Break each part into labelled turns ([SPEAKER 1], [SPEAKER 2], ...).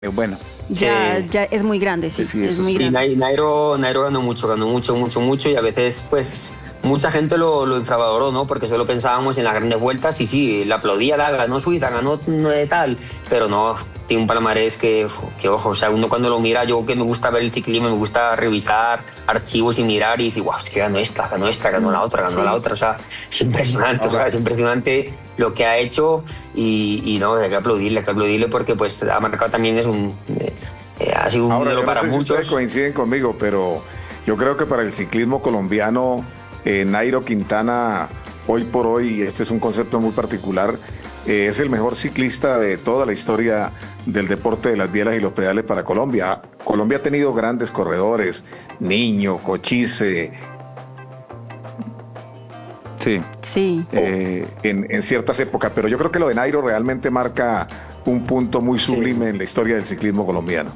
[SPEAKER 1] Bueno,
[SPEAKER 2] Ya es muy grande, sí,
[SPEAKER 1] Sí,
[SPEAKER 2] es
[SPEAKER 1] eso
[SPEAKER 2] muy
[SPEAKER 1] sí.
[SPEAKER 3] Y
[SPEAKER 2] grande.
[SPEAKER 3] Nairo ganó mucho y a veces pues mucha gente lo infravaloró, ¿no? Porque solo pensábamos en las grandes vueltas y sí, la aplaudía, ganó Suiza, ganó no de tal, pero no, tiene un palmarés que ojo, o sea, uno cuando lo mira, yo que me gusta ver el ciclismo, me gusta revisar archivos y mirar y decir, guau, es que ganó la otra, ganó
[SPEAKER 2] Sí.
[SPEAKER 3] la otra, o sea, es impresionante, o sea,
[SPEAKER 1] Ahora,
[SPEAKER 3] es impresionante lo que ha hecho y no, hay que aplaudirle porque pues ha marcado también ha sido un
[SPEAKER 4] Ahora,
[SPEAKER 3] modelo
[SPEAKER 4] yo no
[SPEAKER 3] para
[SPEAKER 4] sé si ustedes
[SPEAKER 3] muchos.
[SPEAKER 4] coinciden conmigo, pero yo creo que para el ciclismo colombiano, Nairo Quintana, hoy por hoy, y este es un concepto muy particular, es el mejor ciclista de toda la historia del deporte de las bielas y los pedales para Colombia. Colombia ha tenido grandes corredores, Niño, Cochise,
[SPEAKER 1] sí.
[SPEAKER 2] Sí.
[SPEAKER 4] en ciertas épocas, pero yo creo que lo de Nairo realmente marca un punto muy
[SPEAKER 3] Sí.
[SPEAKER 4] sublime en la historia del ciclismo colombiano.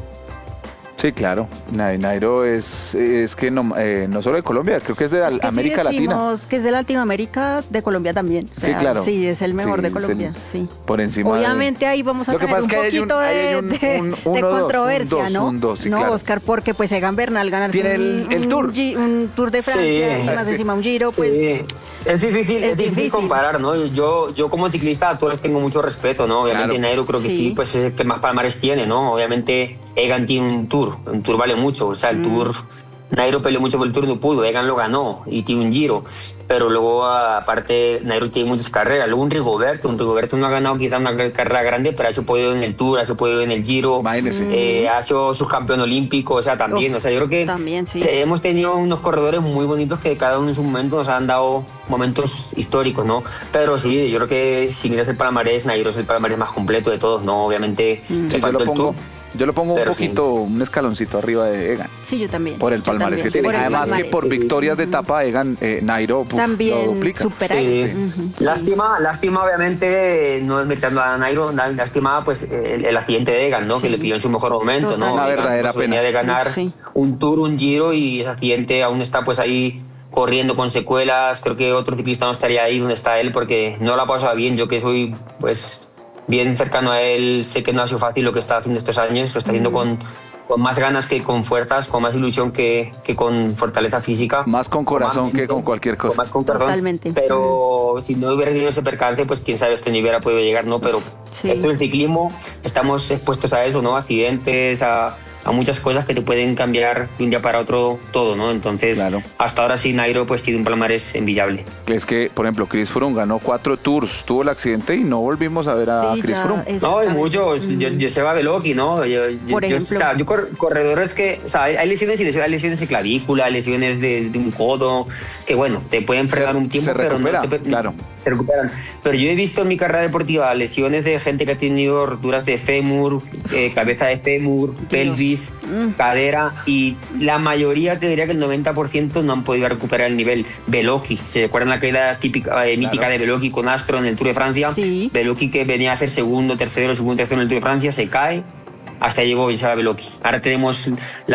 [SPEAKER 1] Sí, claro. Nairo es que no solo de Colombia, creo que es de
[SPEAKER 2] Es que
[SPEAKER 1] América
[SPEAKER 2] sí
[SPEAKER 1] Latina.
[SPEAKER 2] decimos que es de Latinoamérica, de Colombia también. O
[SPEAKER 1] Sí,
[SPEAKER 2] sea,
[SPEAKER 1] claro.
[SPEAKER 2] Sí, es el mejor
[SPEAKER 1] Sí,
[SPEAKER 2] de
[SPEAKER 1] es
[SPEAKER 2] Colombia, sí.
[SPEAKER 1] por encima
[SPEAKER 2] Obviamente ahí vamos a
[SPEAKER 1] Lo que
[SPEAKER 2] tener
[SPEAKER 1] pasa
[SPEAKER 2] un
[SPEAKER 1] es que hay
[SPEAKER 2] poquito
[SPEAKER 1] ahí hay
[SPEAKER 2] de,
[SPEAKER 1] un
[SPEAKER 2] de
[SPEAKER 1] uno, dos,
[SPEAKER 2] controversia,
[SPEAKER 1] un
[SPEAKER 2] ¿no?
[SPEAKER 1] dos, sí,
[SPEAKER 2] no,
[SPEAKER 1] claro.
[SPEAKER 2] Oscar, porque pues Egan Bernal ganarse
[SPEAKER 1] Tiene el Tour.
[SPEAKER 2] un Tour de Francia y más
[SPEAKER 1] sí.
[SPEAKER 2] encima un Giro,
[SPEAKER 3] Sí,
[SPEAKER 2] pues
[SPEAKER 3] es difícil,
[SPEAKER 2] es
[SPEAKER 3] es difícil
[SPEAKER 2] difícil.
[SPEAKER 3] comparar, ¿no? Yo como ciclista a todos tengo mucho respeto, ¿no? Obviamente
[SPEAKER 1] Claro.
[SPEAKER 3] Nairo creo que sí,
[SPEAKER 2] Sí.
[SPEAKER 3] pues es el que más palmares tiene, ¿no? Obviamente Egan tiene un tour vale mucho, o sea, el Tour, Nairo peleó mucho por el Tour, no pudo, Egan lo ganó y tiene un Giro, pero luego aparte Nairo tiene muchas carreras, luego un Rigoberto no ha ganado quizá una carrera grande, pero ha hecho podido en el Tour, ha hecho podido en el Giro,
[SPEAKER 1] Imagínese.
[SPEAKER 3] ha sido subcampeón olímpico, o sea, también,
[SPEAKER 2] Uf,
[SPEAKER 3] o sea, yo creo que
[SPEAKER 2] también, sí.
[SPEAKER 3] hemos tenido unos corredores muy bonitos que cada uno en su momento nos han dado momentos históricos, ¿no? Pero sí, yo creo que si miras el palmarés, Nairo es el palmarés más completo de todos, ¿no? Obviamente
[SPEAKER 1] Sí,
[SPEAKER 3] se faltó el Tour.
[SPEAKER 1] yo lo pongo un
[SPEAKER 3] pero
[SPEAKER 1] poquito, un escaloncito arriba de Egan.
[SPEAKER 2] Sí, yo también.
[SPEAKER 1] Por el
[SPEAKER 2] yo
[SPEAKER 1] palmarés que
[SPEAKER 2] también,
[SPEAKER 1] tiene.
[SPEAKER 2] por el
[SPEAKER 1] Además que
[SPEAKER 2] palmarés.
[SPEAKER 1] por
[SPEAKER 3] Sí.
[SPEAKER 1] victorias de etapa, Egan, Nairo lo
[SPEAKER 2] También
[SPEAKER 1] duplica.
[SPEAKER 2] supera.
[SPEAKER 3] Sí.
[SPEAKER 2] Ujú, sí.
[SPEAKER 3] Lástima, obviamente, no metiendo a Nairo, lástima, pues, el accidente de Egan, ¿no?
[SPEAKER 2] Sí.
[SPEAKER 3] Que le pilló en su mejor momento,
[SPEAKER 2] Total.
[SPEAKER 3] ¿no?
[SPEAKER 1] Una
[SPEAKER 3] Egan,
[SPEAKER 1] verdadera
[SPEAKER 3] pues, venía
[SPEAKER 1] pena.
[SPEAKER 3] de ganar
[SPEAKER 2] Sí.
[SPEAKER 3] un Tour, un Giro, y ese accidente aún está, pues, ahí corriendo con secuelas. Creo que otro ciclista no estaría ahí donde está él, porque no la ha pasado bien. Yo que soy, pues, bien cercano a él, sé que no ha sido fácil lo que está haciendo estos años, lo está haciendo con más ganas que con fuerzas, con más ilusión que con fortaleza física.
[SPEAKER 1] Más con corazón
[SPEAKER 3] más
[SPEAKER 1] que
[SPEAKER 3] mente,
[SPEAKER 1] con cualquier cosa.
[SPEAKER 3] más con corazón.
[SPEAKER 2] Totalmente.
[SPEAKER 3] Pero si no hubiera tenido ese percance, pues quién sabe, esto ni hubiera podido llegar, ¿no? Pero
[SPEAKER 2] Sí.
[SPEAKER 3] esto del ciclismo, estamos expuestos a eso, ¿no? Accidentes, a muchas cosas que te pueden cambiar de un día para otro todo, ¿no? Entonces,
[SPEAKER 1] Claro.
[SPEAKER 3] hasta ahora sí, Nairo pues tiene un palmarés envidiable.
[SPEAKER 1] Es que, por ejemplo, Chris Froome ganó 4 tours, tuvo el accidente y no volvimos a ver a
[SPEAKER 2] Sí,
[SPEAKER 1] Chris
[SPEAKER 2] ya,
[SPEAKER 1] Froome.
[SPEAKER 3] No, hay
[SPEAKER 2] exactamente.
[SPEAKER 3] muchos. Joseba Beloki, ¿no?
[SPEAKER 2] Por ejemplo.
[SPEAKER 3] O sea, corredores que, o sea, hay lesiones y lesiones, hay lesiones de clavícula, lesiones de un codo, que bueno, te pueden frenar un tiempo,
[SPEAKER 1] se
[SPEAKER 3] pero no
[SPEAKER 1] recupera, claro.
[SPEAKER 3] se recuperan. Pero yo he visto en mi carrera deportiva lesiones de gente que ha tenido roturas de fémur, cabeza de fémur, pelvis, cadera, y la mayoría, te diría que el 90% no han podido recuperar el nivel. Beloki, ¿se acuerdan la caída típica, mítica de Beloki con Astro en el Tour de Francia?
[SPEAKER 2] Sí.
[SPEAKER 3] Beloki, que venía a hacer segundo, tercero en el Tour de Francia, se cae, hasta ahí llegó Joseba Beloki. Ahora tenemos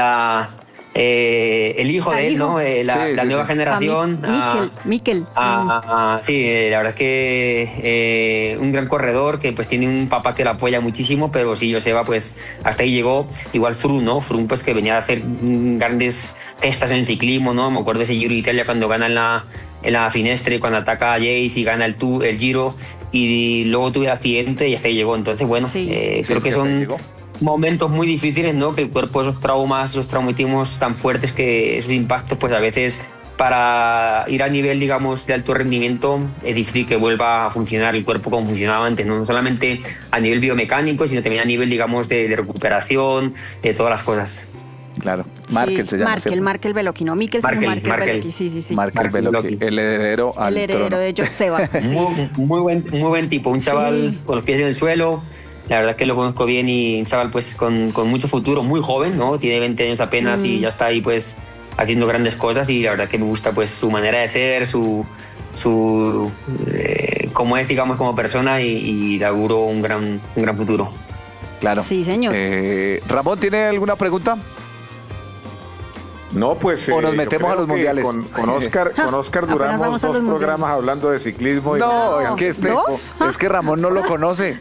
[SPEAKER 3] el hijo
[SPEAKER 2] Al
[SPEAKER 3] de él,
[SPEAKER 2] hijo.
[SPEAKER 3] ¿no? La
[SPEAKER 1] Sí,
[SPEAKER 3] nueva generación.
[SPEAKER 2] Mikel.
[SPEAKER 3] Sí, la verdad es que un gran corredor que pues tiene un papá que lo apoya muchísimo, pero sí, Joseba pues hasta ahí llegó. Igual Froome, ¿no? Froome pues que venía a hacer grandes gestas en el ciclismo, ¿no? Me acuerdo de ese Giro de Italia cuando gana en la Finestre, cuando ataca a Yates y gana el Giro, y luego tuve el accidente y hasta ahí llegó. Entonces, bueno,
[SPEAKER 2] Sí.
[SPEAKER 3] creo
[SPEAKER 1] es
[SPEAKER 3] que
[SPEAKER 1] que hasta ahí
[SPEAKER 3] son
[SPEAKER 1] llegó.
[SPEAKER 3] momentos muy difíciles, ¿no? Que el cuerpo, esos traumas, los traumatismos tan fuertes, que esos impactos, pues a veces para ir a nivel, digamos, de alto rendimiento es difícil que vuelva a funcionar el cuerpo como funcionaba antes, no solamente a nivel biomecánico, sino también a nivel, digamos, de recuperación, de todas las cosas.
[SPEAKER 1] Claro. Markel se llama. ¿cierto?
[SPEAKER 2] Markel Beloki, no Mikel, sino
[SPEAKER 3] Markel.
[SPEAKER 2] Markel Beloki, sí.
[SPEAKER 1] Markel Beloki, el heredero al
[SPEAKER 2] El heredero
[SPEAKER 1] trono.
[SPEAKER 2] de Joseba. Sí.
[SPEAKER 3] Muy buen tipo, un chaval
[SPEAKER 2] Sí.
[SPEAKER 3] con los pies en el suelo. La verdad que lo conozco bien, y un chaval pues con mucho futuro, muy joven, ¿no? Tiene 20 años apenas y ya está ahí pues haciendo grandes cosas, y la verdad que me gusta pues su manera de ser, su cómo es, digamos, como persona, y le auguro un gran futuro.
[SPEAKER 1] Claro.
[SPEAKER 2] Sí, señor.
[SPEAKER 1] Ramón, ¿tiene alguna pregunta?
[SPEAKER 4] No, pues
[SPEAKER 1] o nos
[SPEAKER 4] yo
[SPEAKER 1] metemos a
[SPEAKER 4] creo
[SPEAKER 1] los
[SPEAKER 4] que
[SPEAKER 1] mundiales.
[SPEAKER 4] Con Oscar duramos
[SPEAKER 2] vamos a los
[SPEAKER 4] 2 programas hablando de ciclismo.
[SPEAKER 1] No,
[SPEAKER 4] Y
[SPEAKER 1] es que
[SPEAKER 2] ¿Dos?
[SPEAKER 1] es que Ramón no lo conoce.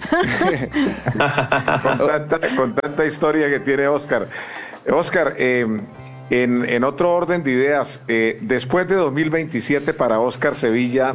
[SPEAKER 4] con tanta historia que tiene Oscar. Oscar, en otro orden de ideas, después de 2027 para Oscar Sevilla,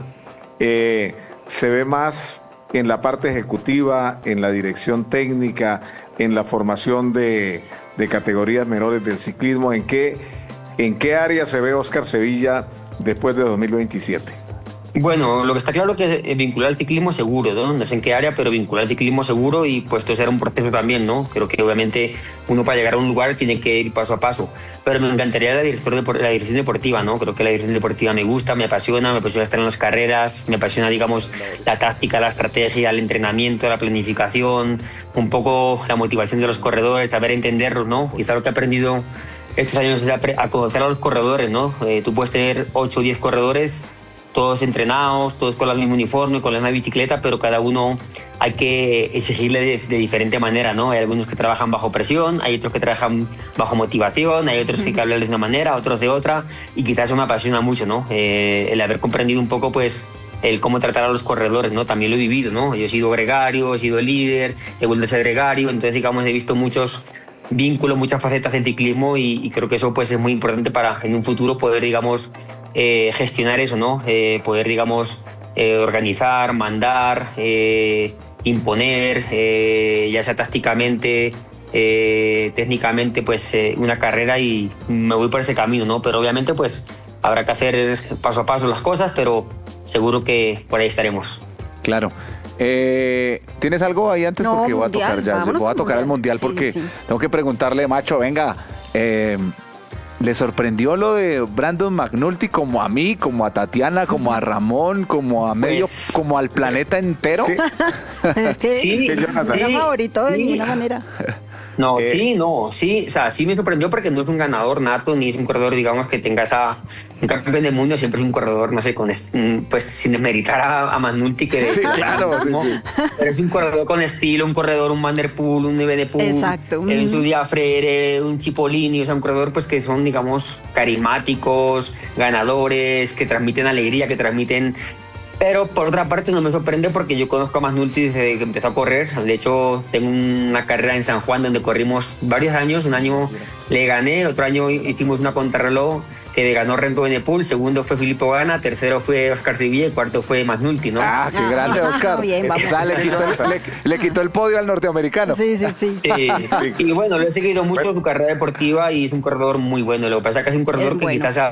[SPEAKER 4] se ve más en la parte ejecutiva, en la dirección técnica, en la formación de categorías menores del ciclismo. ¿En qué área se ve Oscar Sevilla después de 2027?
[SPEAKER 3] Bueno, lo que está claro es que vincular el ciclismo seguro, ¿no? No sé en qué área, pero vincular el ciclismo seguro y pues esto será un proceso también, ¿no? Creo que obviamente uno para llegar a un lugar tiene que ir paso a paso, pero me encantaría la dirección deportiva, ¿no? Creo que la dirección deportiva me gusta, me apasiona estar en las carreras, me apasiona, digamos, la táctica, la estrategia, el entrenamiento, la planificación, un poco la motivación de los corredores, saber entenderlos, ¿no? Quizá lo que he aprendido estos años es a conocer a los corredores, ¿no? Tú puedes tener 8 o 10 corredores, todos entrenados, todos con el mismo uniforme, con la misma bicicleta, pero cada uno hay que exigirle de diferente manera, ¿no? Hay algunos que trabajan bajo presión, hay otros que trabajan bajo motivación, hay otros que hay que hablarles de una manera, otros de otra, y quizás eso me apasiona mucho, ¿no? El haber comprendido un poco, pues, el cómo tratar a los corredores, ¿no? También lo he vivido, ¿no? Yo he sido gregario, he sido líder, he vuelto a ser gregario, entonces, digamos, he visto muchos vínculos, muchas facetas del ciclismo y creo que eso pues es muy importante para en un futuro poder, digamos, gestionar eso, ¿no? Poder, digamos, organizar, mandar, imponer, ya sea tácticamente, técnicamente, pues una carrera y me voy por ese camino, ¿no? Pero obviamente pues habrá que hacer paso a paso las cosas, pero seguro que por ahí estaremos.
[SPEAKER 1] Claro. ¿Tienes algo ahí antes?
[SPEAKER 2] No,
[SPEAKER 1] Porque voy a
[SPEAKER 2] mundial,
[SPEAKER 1] tocar ya,
[SPEAKER 2] vámonos
[SPEAKER 1] voy a
[SPEAKER 2] al
[SPEAKER 1] tocar el mundial
[SPEAKER 2] mundial.
[SPEAKER 1] porque
[SPEAKER 2] Sí, sí.
[SPEAKER 1] tengo que preguntarle, Macho, venga, ¿le sorprendió lo de Brandon McNulty como a mí, como a Tatiana, como a Ramón, como a medio,
[SPEAKER 3] Pues,
[SPEAKER 1] como al planeta entero?
[SPEAKER 2] Es que
[SPEAKER 3] Sí,
[SPEAKER 2] es
[SPEAKER 4] Jonathan.
[SPEAKER 2] mi favorito de
[SPEAKER 3] sí.
[SPEAKER 2] ninguna manera.
[SPEAKER 3] No, sí, o sea, sí me sorprendió porque no es un ganador nato, ni es un corredor, digamos, que tenga un campeón del mundo, siempre es un corredor, no sé, pues sin desmeritar a McNulty, que
[SPEAKER 1] Sí, claro, sí,
[SPEAKER 3] ¿no?
[SPEAKER 1] sí.
[SPEAKER 3] Pero es un corredor con estilo, un corredor, un Van der Poel, un Evenepoel,
[SPEAKER 2] Exacto.
[SPEAKER 3] en su día Freire, un Cipollini, o sea, un corredor pues que son, digamos, carismáticos, ganadores, que transmiten alegría, que transmiten... Pero por otra parte no me sorprende porque yo conozco a McNulty desde que empezó a correr. De hecho, tengo una carrera en San Juan donde corrimos varios años. Un año le gané, otro año hicimos una contrarreloj que ganó Remco Evenepoel, segundo fue Filippo Ganna, tercero fue Oscar Sevilla y cuarto fue McNulty, ¿no?
[SPEAKER 1] Ah, qué grande, Oscar.
[SPEAKER 2] Bien, vamos.
[SPEAKER 1] O sea, le quitó el podio al norteamericano.
[SPEAKER 2] Sí, sí, sí.
[SPEAKER 3] Y bueno, lo he seguido mucho su carrera deportiva y es un corredor muy bueno. Lo que pasa es que es un corredor
[SPEAKER 2] Es
[SPEAKER 3] que
[SPEAKER 2] bueno.
[SPEAKER 3] quizás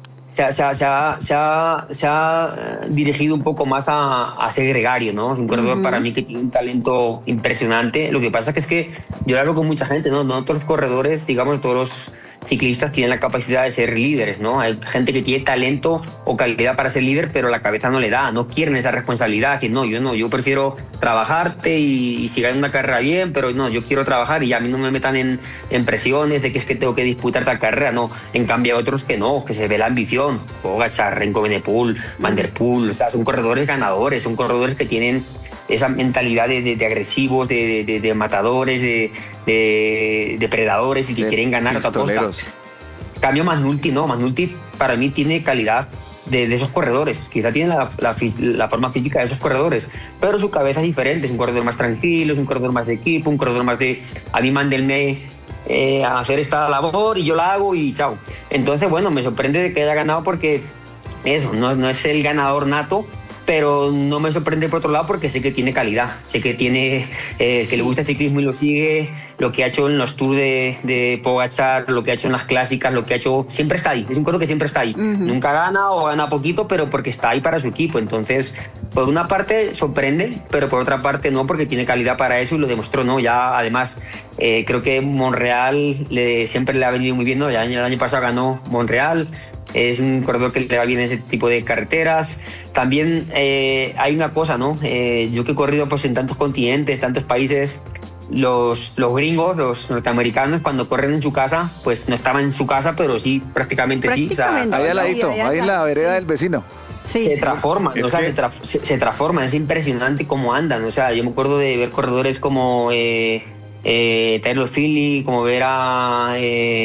[SPEAKER 3] se ha dirigido un poco más a ser gregario, ¿no? Es un corredor para mí que tiene un talento impresionante. Lo que pasa que es que yo hablo con mucha gente, ¿no? No todos los corredores, digamos, todos los ciclistas tienen la capacidad de ser líderes, ¿no? Hay gente que tiene talento o calidad para ser líder, pero la cabeza no le da, no quieren esa responsabilidad. Que no, yo prefiero trabajarte y si gano una carrera bien, pero no, yo quiero trabajar y a mí no me metan en presiones de que es que tengo que disputar tal carrera, no. En cambio hay otros que no, que se ve la ambición. Pogačar, Remco Evenepoel, Van der Poel, o sea, son corredores ganadores, son corredores que tienen esa mentalidad de agresivos, de matadores, de depredadores y que quieren ganar a toda costa. Cambio McNulty, no, McNulty para mí tiene calidad de esos corredores, quizá tiene la forma física de esos corredores, pero su cabeza es diferente, es un corredor más tranquilo, es un corredor más de equipo, un corredor más de a mí mándenme a hacer esta labor y yo la hago y chao. Entonces, bueno, me sorprende de que haya ganado porque eso, no es el ganador nato, pero no me sorprende por otro lado porque sé que tiene calidad, sé que tiene que le gusta el ciclismo y lo sigue, lo que ha hecho en los tours de Pogačar, lo que ha hecho en las clásicas, lo que ha hecho, siempre está ahí, es un corredor que siempre está ahí, nunca gana o gana poquito, pero porque está ahí para su equipo. Entonces, por una parte sorprende, pero por otra parte no, porque tiene calidad para eso y lo demostró, ¿no? Ya además creo que Monreal siempre le ha venido muy bien, ¿no? Ya el año pasado ganó Monreal. Es un corredor que le va bien ese tipo de carreteras. También hay una cosa, ¿no? Yo que he corrido pues, en tantos continentes, tantos países, los gringos, los norteamericanos, cuando corren en su casa, pues no estaban en su casa, pero sí, prácticamente sí. O sea,
[SPEAKER 2] Prácticamente.
[SPEAKER 1] Ahí al ladito, ahí en la vereda del vecino.
[SPEAKER 2] Sí.
[SPEAKER 3] se transforman,
[SPEAKER 4] Es
[SPEAKER 3] o sea,
[SPEAKER 4] que-
[SPEAKER 3] se transforman, es impresionante cómo andan. O sea, yo me acuerdo de ver corredores como Taylor Finney, como ver a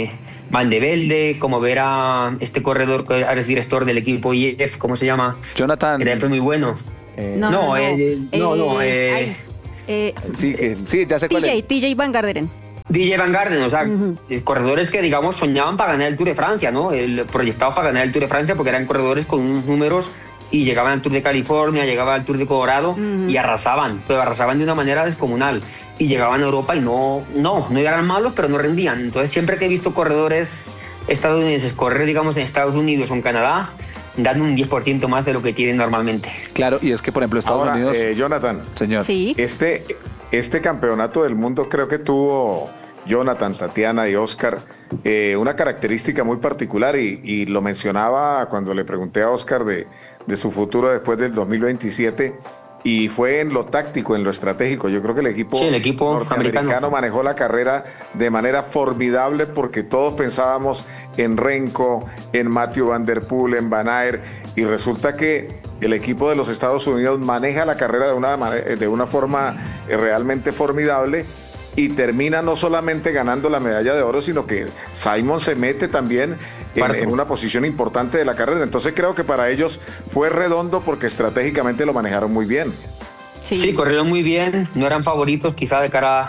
[SPEAKER 3] Van de Velde, como ver a este corredor que ahora es director del equipo IF, ¿cómo se llama?
[SPEAKER 1] Jonathan.
[SPEAKER 3] Que también fue muy bueno.
[SPEAKER 1] Sí, ya sé cuál es.
[SPEAKER 2] TJ Van Garderen.
[SPEAKER 3] DJ Van Garden, o sea, corredores que, digamos, soñaban para ganar el Tour de Francia, ¿no? Proyectados para ganar el Tour de Francia porque eran corredores con unos números y llegaban al Tour de California, llegaban al Tour de Colorado y arrasaban, pero arrasaban de una manera descomunal. Y llegaban a Europa y no eran malos, pero no rendían. Entonces, siempre que he visto corredores estadounidenses correr, digamos, en Estados Unidos o en Canadá, dan un 10% más de lo que tienen normalmente.
[SPEAKER 1] Claro, y es que, por ejemplo, Estados
[SPEAKER 4] Ahora,
[SPEAKER 1] Unidos...
[SPEAKER 4] Jonathan,
[SPEAKER 1] Señor.
[SPEAKER 2] Sí.
[SPEAKER 4] Este campeonato del mundo creo que tuvo Jonathan, Tatiana y Oscar una característica muy particular y lo mencionaba cuando le pregunté a Oscar de su futuro después del 2027 y fue en lo táctico, en lo estratégico. Yo creo que el equipo norteamericano manejó la carrera de manera formidable porque todos pensábamos en Renko, en Mathieu Van Der Poel, en Van Aert y resulta que el equipo de los Estados Unidos maneja la carrera de una forma realmente formidable y termina no solamente ganando la medalla de oro, sino que Simon se mete también en una posición importante de la carrera. Entonces creo que para ellos fue redondo porque estratégicamente lo manejaron muy bien.
[SPEAKER 3] Sí, corrieron muy bien, no eran favoritos quizá de cara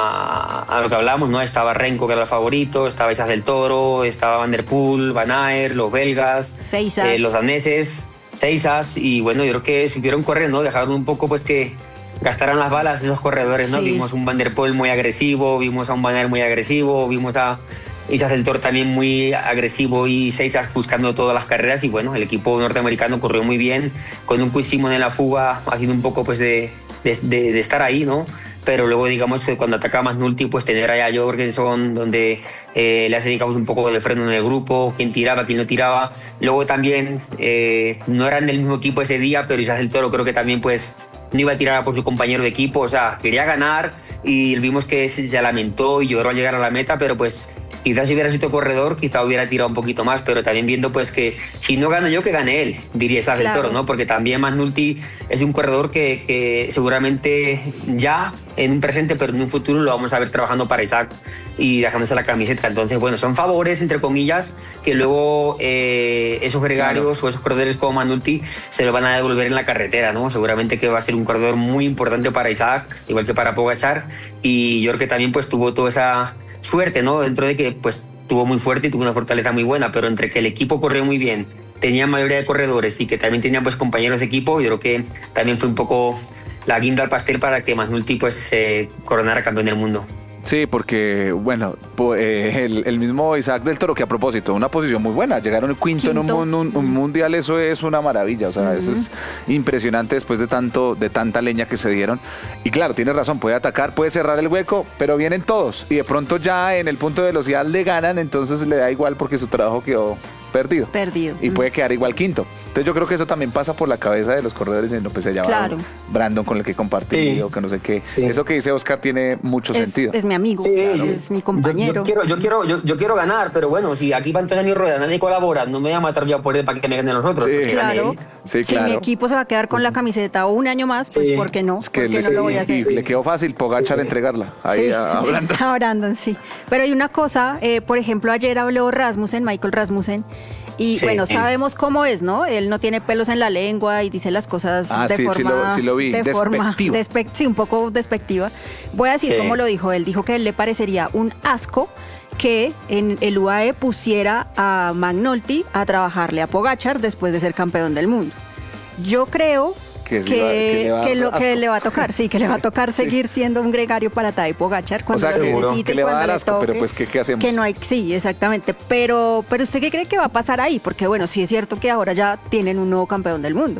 [SPEAKER 3] a lo que hablamos, ¿no? Estaba Renko, que era el favorito, estaba Isas del Toro, estaba Van Der Poel, Van Aert, los belgas, los daneses, Seisas, y bueno, yo creo que supieron correr, ¿no? Dejaron un poco pues que gastaran las balas esos corredores, ¿no? Sí. Vimos un Van Der Poel muy agresivo, vimos a un Van Aert muy agresivo, vimos a Isas del Toro también muy agresivo y Seisas buscando todas las carreras y bueno, el equipo norteamericano corrió muy bien, con un Quinn Simmons en la fuga, haciendo un poco pues de estar ahí, ¿no? Pero luego digamos que cuando ataca McNulty, pues tener allá a Jorgensen, donde le hace digamos un poco de freno en el grupo, quién tiraba, quién no tiraba. Luego también no eran del mismo equipo ese día, pero Isas del Toro creo que también pues no iba a tirar por su compañero de equipo, o sea, quería ganar y vimos que se lamentó y lloró al llegar a la meta, pero pues quizás si hubiera sido corredor, quizá hubiera tirado un poquito más, pero también viendo pues que si no gano yo, que gane él, diría Isas del Toro, ¿no? Porque también McNulty es un corredor que seguramente ya en un presente, pero en un futuro lo vamos a ver trabajando para Isaac y dejándose la camiseta. Entonces, bueno, son favores, entre comillas, que luego esos gregarios o esos corredores como McNulty se lo van a devolver en la carretera, ¿no? Seguramente que va a ser un corredor muy importante para Isaac, igual que para Pogačar, y yo creo que también pues tuvo toda esa suerte, ¿no? Dentro de que pues tuvo muy fuerte y tuvo una fortaleza muy buena, pero entre que el equipo corrió muy bien, tenía mayoría de corredores y que también tenía pues compañeros de equipo, yo creo que también fue un poco la guinda al pastel para que McNulty pues coronara campeón del mundo.
[SPEAKER 1] Sí, porque, bueno, el mismo Isaac del Toro, que a propósito, una posición muy buena, llegaron quinto en un mundial, eso es una maravilla, o sea, eso es impresionante después de tanta leña que se dieron. Y claro, tienes razón, puede atacar, puede cerrar el hueco, pero vienen todos, y de pronto ya en el punto de velocidad le ganan, entonces le da igual porque su trabajo quedó perdido. Y puede quedar igual quinto. Entonces yo creo que eso también pasa por la cabeza de los corredores, en lo que se llama Brandon, con el que compartí, o que no sé qué. Sí. Eso que dice Oscar tiene mucho sentido.
[SPEAKER 2] Es mi amigo, es mi compañero.
[SPEAKER 3] Yo quiero ganar, pero bueno, si aquí van todos mi rueda, nadie colabora, no me voy a matar yo por él para que me ganen los otros.
[SPEAKER 1] Sí,
[SPEAKER 2] claro.
[SPEAKER 1] Sí,
[SPEAKER 2] si mi equipo se va a quedar con la camiseta un año más, pues ¿por qué no?
[SPEAKER 1] Es que
[SPEAKER 2] no lo voy a hacer.
[SPEAKER 1] Y le quedó fácil Pogačar entregarla ahí a Brandon.
[SPEAKER 2] A Brandon, sí. Pero hay una cosa, por ejemplo, ayer habló Michael Rasmussen, y bueno, sabemos cómo es, ¿no? Él no tiene pelos en la lengua y dice las cosas de forma...
[SPEAKER 1] Sí lo vi, despectiva.
[SPEAKER 2] Sí, un poco despectiva. Voy a decir cómo lo dijo. Él dijo que a él le parecería un asco que en el UAE pusiera a McNulty a trabajarle a Pogačar después de ser campeón del mundo. Yo creo que le va a tocar, que le va a tocar seguir siendo un gregario para Tadej Pogačar cuando lo necesite,
[SPEAKER 1] que le va a dar asco, pero pues ¿qué hacemos?
[SPEAKER 2] Que no hay, sí, exactamente, pero ¿usted qué cree que va a pasar ahí? Porque bueno, sí es cierto que ahora ya tienen un nuevo campeón del mundo.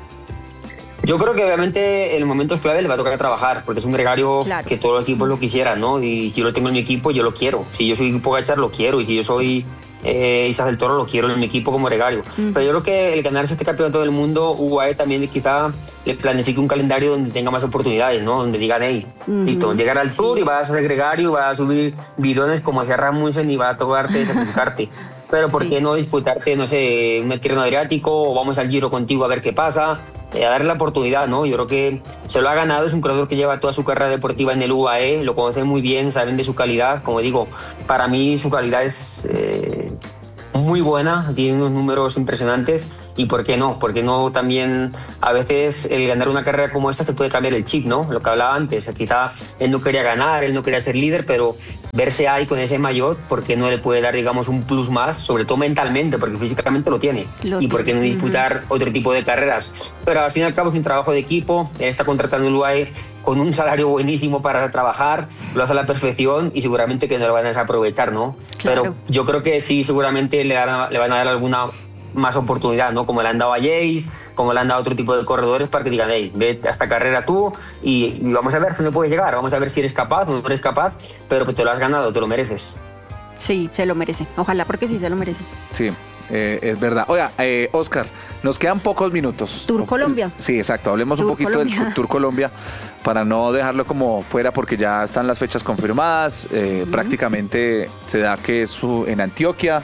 [SPEAKER 3] Yo creo que obviamente en los momentos clave le va a tocar trabajar, porque es un gregario que todos los equipos lo quisieran, ¿no? Y si yo lo tengo en mi equipo, yo lo quiero. Si yo soy Pogačar, lo quiero, y si yo soy Isas del Toro, lo quiero en mi equipo como gregario. Pero yo creo que el ganarse este campeonato del mundo, UAE también quizá le planifique un calendario donde tenga más oportunidades, ¿no? Donde digan, hey, listo, llegar al Tour y vas a ser gregario, vas a subir bidones como hacía Rasmussen y va a tocarte sacrificarte. Pero ¿por qué no disputarte, no sé, un Tirreno Adriático, o vamos al Giro contigo a ver qué pasa? a darle la oportunidad, ¿no? Yo creo que se lo ha ganado, es un corredor que lleva toda su carrera deportiva en el UAE, lo conocen muy bien, saben de su calidad. Como digo, para mí su calidad es muy buena, tiene unos números impresionantes. Y ¿por qué no? Porque no también a veces el ganar una carrera como esta te puede cambiar el chip, ¿no? Lo que hablaba antes, quizá él no quería ganar, él no quería ser líder, pero verse ahí con ese maillot, ¿por qué no le puede dar, digamos, un plus más? Sobre todo mentalmente, porque físicamente lo tiene. ¿Y por qué no disputar otro tipo de carreras? Pero al fin y al cabo es un trabajo de equipo, él está contratando el UAE con un salario buenísimo para trabajar, lo hace a la perfección y seguramente que no lo van a desaprovechar, ¿no?
[SPEAKER 2] Claro.
[SPEAKER 3] Pero yo creo que sí, seguramente le van a dar alguna más oportunidad, ¿no? Como le han dado a Jace, como le han dado a otro tipo de corredores para que digan, hey, ve a esta carrera tú y vamos a ver si no puedes llegar, vamos a ver si eres capaz o no eres capaz, pero que te lo has ganado, te lo mereces.
[SPEAKER 2] Sí, se lo merece. Ojalá, porque sí se lo merece.
[SPEAKER 1] Sí, es verdad. Oiga, Oscar, nos quedan pocos minutos.
[SPEAKER 2] Tour Colombia.
[SPEAKER 1] Sí, exacto. Hablemos
[SPEAKER 2] Tour
[SPEAKER 1] un poquito
[SPEAKER 2] Colombia.
[SPEAKER 1] del Tour Colombia para no dejarlo como fuera porque ya están las fechas confirmadas. Prácticamente se da que es en Antioquia.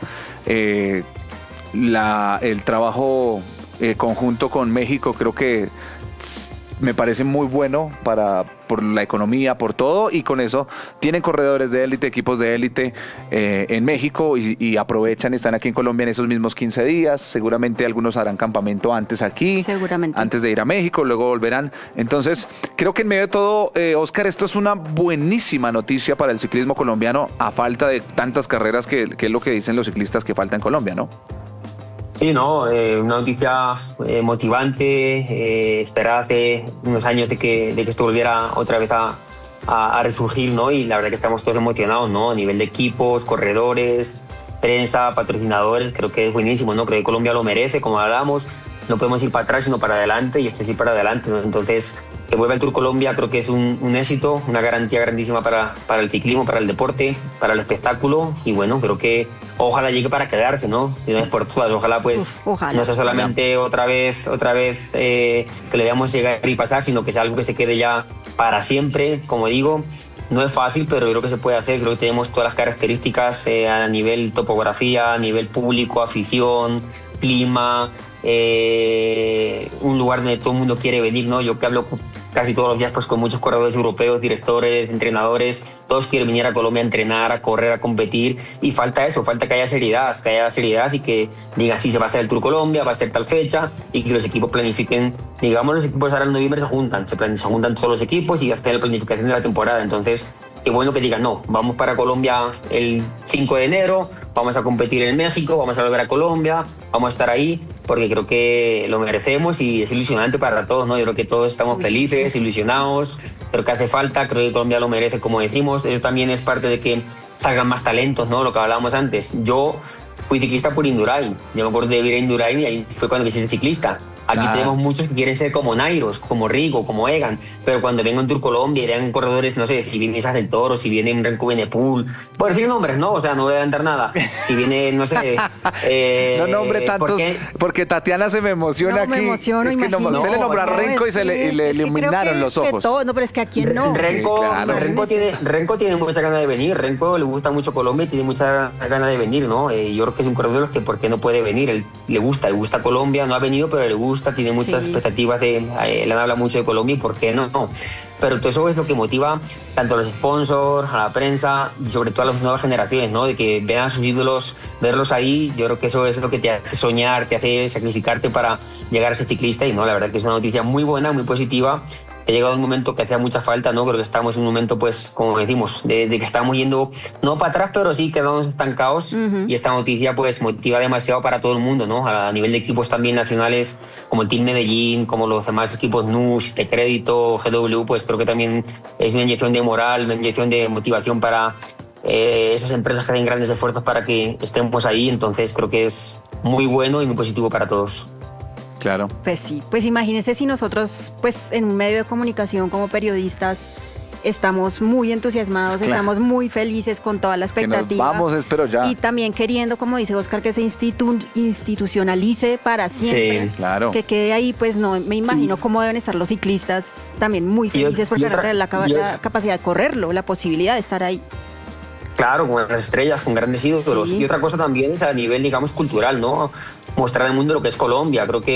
[SPEAKER 1] El trabajo conjunto con México creo que me parece muy bueno por la economía, por todo, y con eso tienen corredores de élite, equipos de élite en México y aprovechan, están aquí en Colombia en esos mismos 15 días, seguramente algunos harán campamento antes aquí,
[SPEAKER 2] Seguramente.
[SPEAKER 1] antes de ir a México, luego volverán. Entonces, creo que en medio de todo, Oscar, esto es una buenísima noticia para el ciclismo colombiano a falta de tantas carreras que es lo que dicen los ciclistas que falta en Colombia, ¿no?
[SPEAKER 3] Sí, ¿no? Una noticia motivante, esperada hace unos años de que esto volviera otra vez a resurgir, ¿no? Y la verdad que estamos todos emocionados, ¿no? A nivel de equipos, corredores, prensa, patrocinadores, creo que es buenísimo, ¿no? Creo que Colombia lo merece, como hablamos, no podemos ir para atrás, sino para adelante, y sí para adelante, ¿no? Entonces, que vuelva el Tour Colombia creo que es un éxito, una garantía grandísima para el ciclismo, para el deporte, para el espectáculo, y bueno, creo que ojalá llegue para quedarse, ¿no? Y no es por todas, ojalá pues
[SPEAKER 2] Ojalá.
[SPEAKER 3] no sea solamente otra vez que le veamos llegar y pasar, sino que sea algo que se quede ya para siempre, como digo. No es fácil, pero yo creo que se puede hacer. Creo que tenemos todas las características a nivel topografía, a nivel público, afición, clima, un lugar donde todo el mundo quiere venir, ¿no? Yo que hablo casi todos los días pues, con muchos corredores europeos, directores, entrenadores, todos quieren venir a Colombia a entrenar, a correr, a competir, y falta eso, falta que haya seriedad y que digan si se va a hacer el Tour Colombia, va a ser tal fecha, y que los equipos planifiquen, digamos, los equipos ahora en noviembre se juntan todos los equipos y hacen la planificación de la temporada. Entonces, qué bueno que digan, no, vamos para Colombia el 5 de enero, vamos a competir en México, vamos a volver a Colombia, vamos a estar ahí, porque creo que lo merecemos y es ilusionante para todos, ¿no? Yo creo que todos estamos felices, ilusionados, creo que hace falta, creo que Colombia lo merece, como decimos. Eso también es parte de que salgan más talentos, ¿no? Lo que hablábamos antes. Yo fui ciclista por Indurain, yo me acuerdo de vivir en Indurain y ahí fue cuando quise ser ciclista. Aquí tenemos muchos que quieren ser como Nairos, como Rigo, como Egan, pero cuando vengan en Tour Colombia y vean corredores, no sé, si viene Isaac del Toro, si viene Renko Benepool, por decir nombres, ¿no? O sea, no voy a adelantar nada. Si viene, no sé...
[SPEAKER 1] no nombre tantos, porque Tatiana se me emociona aquí.
[SPEAKER 2] Me emociono,
[SPEAKER 1] es que usted le nombró a Renko y le iluminaron los ojos.
[SPEAKER 2] No, pero es que a quién no.
[SPEAKER 3] Renko tiene mucha ganas de venir. Renko le gusta mucho Colombia y tiene mucha ganas de venir, ¿no? Yo creo que es un corredor de los que ¿por qué no puede venir? Él le gusta Colombia, no ha venido, pero le gusta, tiene muchas expectativas él habla mucho de Colombia y ¿por qué no? Pero todo eso es lo que motiva tanto a los sponsors, a la prensa y sobre todo a las nuevas generaciones, ¿no? De que vean a sus ídolos, verlos ahí. Yo creo que eso es lo que te hace soñar, te hace sacrificarte para llegar a ser ciclista, y no, la verdad que es una noticia muy buena, muy positiva. Ha llegado un momento que hacía mucha falta, ¿no? Creo que estamos en un momento, pues, como decimos, de que estamos yendo, no para atrás, pero sí quedamos estancados. Y esta noticia, pues, motiva demasiado para todo el mundo, ¿no? A nivel de equipos también nacionales, como el Team Medellín, como los demás equipos NUS, de Crédito, GW, pues creo que también es una inyección de moral, una inyección de motivación para esas empresas que hacen grandes esfuerzos para que estemos ahí. Entonces creo que es muy bueno y muy positivo para todos.
[SPEAKER 1] Claro.
[SPEAKER 2] Pues sí, pues imagínense si nosotros, pues en un medio de comunicación como periodistas, estamos muy entusiasmados, estamos muy felices con toda la expectativa.
[SPEAKER 1] Que nos vamos, espero ya.
[SPEAKER 2] Y también queriendo, como dice Oscar, que se institucionalice para siempre.
[SPEAKER 1] Sí, claro.
[SPEAKER 2] Que quede ahí, pues no, me imagino cómo deben estar los ciclistas también muy felices porque van a tener la capacidad de correrlo, la posibilidad de estar ahí.
[SPEAKER 3] Claro, con las estrellas, con grandes ídolos. Y otra cosa también es a nivel, digamos, cultural, ¿no? Mostrar al mundo lo que es Colombia. Creo que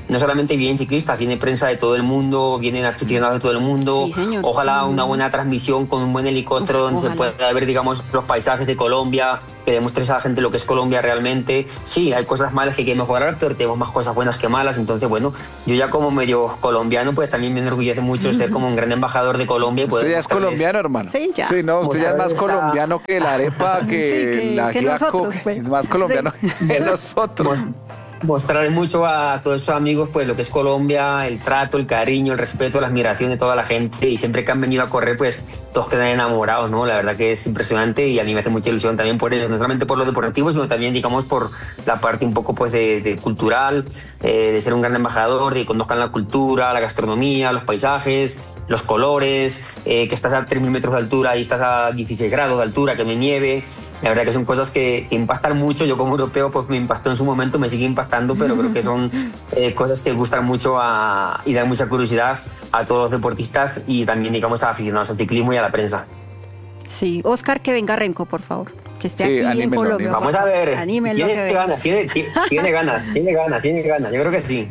[SPEAKER 3] no solamente vienen ciclistas, viene prensa de todo el mundo, vienen aficionados de todo el mundo.
[SPEAKER 2] Sí, señor.
[SPEAKER 3] Ojalá una buena transmisión con un buen helicóptero donde se pueda ver, digamos, los paisajes de Colombia, que demuestre a la gente lo que es Colombia realmente. Sí, hay cosas malas que hay que mejorar, pero tenemos más cosas buenas que malas. Entonces, bueno, yo ya como medio colombiano, pues también me enorgullece mucho ser como un gran embajador de Colombia. Y
[SPEAKER 1] usted ya es colombiano, hermano.
[SPEAKER 2] Sí, ya.
[SPEAKER 1] Sí, no, usted ya es más colombiano que la arepa, que la ajiaco,
[SPEAKER 2] pues.
[SPEAKER 1] es más colombiano que nosotros.
[SPEAKER 3] Mostrarle mucho a todos esos amigos pues lo que es Colombia, el trato, el cariño, el respeto, la admiración de toda la gente, y siempre que han venido a correr pues todos quedan enamorados, ¿no? La verdad que es impresionante y a mí me hace mucha ilusión también por eso, no solamente por lo deportivo, sino también digamos por la parte un poco pues de cultural, de ser un gran embajador, de que conozcan la cultura, la gastronomía, los paisajes, los colores, que estás a 3.000 metros de altura y estás a 16 grados de altura, que me nieve. La verdad que son cosas que impactan mucho. Yo como europeo pues me impactó en su momento, me sigue impactando, pero creo que son cosas que gustan mucho y dan mucha curiosidad a todos los deportistas y también digamos a aficionados al ciclismo y a la prensa.
[SPEAKER 2] Sí, Oscar, que venga Renko, por favor. Que esté
[SPEAKER 1] Sí,
[SPEAKER 2] aquí en
[SPEAKER 1] anímenlo,
[SPEAKER 2] Colombia.
[SPEAKER 3] Vamos a ver,
[SPEAKER 2] Anímenlo
[SPEAKER 3] tiene
[SPEAKER 2] que venga.
[SPEAKER 3] ganas, tiene ganas, yo creo que sí.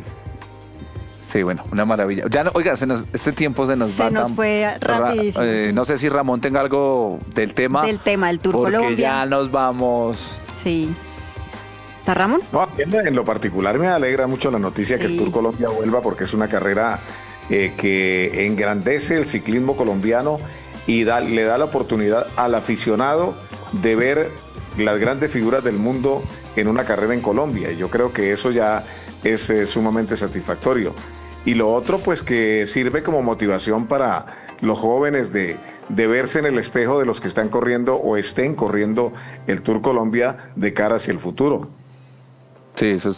[SPEAKER 1] Sí, bueno, una maravilla. Ya no, oiga, este tiempo se nos
[SPEAKER 2] Se
[SPEAKER 1] va
[SPEAKER 2] nos
[SPEAKER 1] tan
[SPEAKER 2] fue rapidísimo, sí.
[SPEAKER 1] No sé si Ramón tenga algo del tema.
[SPEAKER 2] Del tema del Tour
[SPEAKER 1] porque
[SPEAKER 2] Colombia.
[SPEAKER 1] ya nos vamos.
[SPEAKER 2] Sí. ¿Está Ramón?
[SPEAKER 4] No, en lo particular me alegra mucho la noticia que el
[SPEAKER 2] Sí.
[SPEAKER 4] Tour Colombia vuelva, porque es una carrera que engrandece el ciclismo colombiano y le da la oportunidad al aficionado de ver las grandes figuras del mundo en una carrera en Colombia. Y yo creo que eso ya es sumamente satisfactorio. Y lo otro, pues que sirve como motivación para los jóvenes de verse en el espejo de los que están corriendo o estén corriendo el Tour Colombia de cara hacia el futuro.
[SPEAKER 1] Sí, eso